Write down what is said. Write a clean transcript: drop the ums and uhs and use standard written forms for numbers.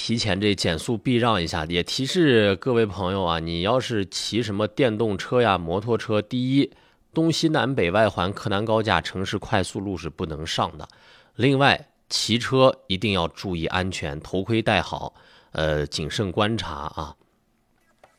提前这减速避让一下，也提示各位朋友啊，你要是骑什么电动车呀、摩托车，第一，东西南北外环、柯南高架、城市快速路是不能上的。另外，骑车一定要注意安全，头盔戴好，谨慎观察啊。